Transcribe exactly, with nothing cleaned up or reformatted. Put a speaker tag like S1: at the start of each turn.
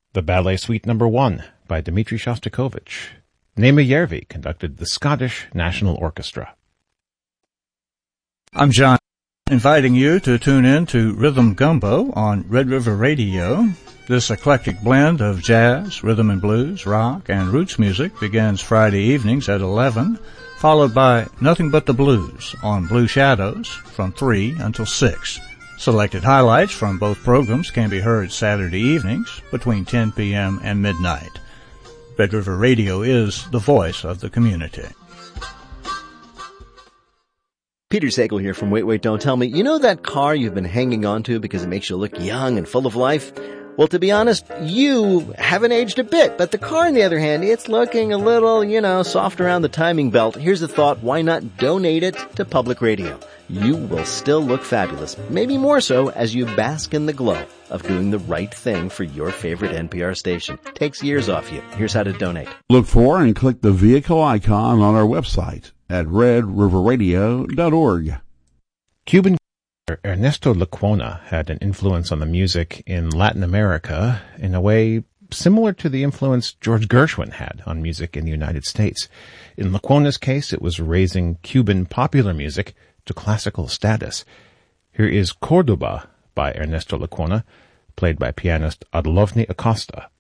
S1: The Ballet Suite Number One by Dmitri Shostakovich. Nema Järvi conducted the Scottish National Orchestra.
S2: I'm John, inviting you to tune in to Rhythm Gumbo on Red River Radio. This eclectic blend of jazz, rhythm and blues, rock, and roots music begins Friday evenings at eleven, followed by Nothing But the Blues on Blue Shadows from three until six. Selected highlights from both programs can be heard Saturday evenings between ten p.m. and midnight. Red River Radio is the voice of the community.
S3: Peter Sagal here from Wait, Wait, Don't Tell Me. You know that car you've been hanging on to because it makes you look young and full of life? Well, to be honest, you haven't aged a bit, but the car, on the other hand, it's looking a little, you know, soft around the timing belt. Here's the thought, why not donate it to public radio? You will still look fabulous, maybe more so as you bask in the glow of doing the right thing for your favorite N P R station. Takes years off you. Here's how to donate.
S4: Look for and click the vehicle icon on our website at red river radio dot org.
S1: Cuban Ernesto Lecuona had an influence on the music in Latin America in a way similar to the influence George Gershwin had on music in the United States. In Lecuona's case, it was raising Cuban popular music to classical status. Here is Cordoba by Ernesto Lecuona, played by pianist Adlovny Acosta.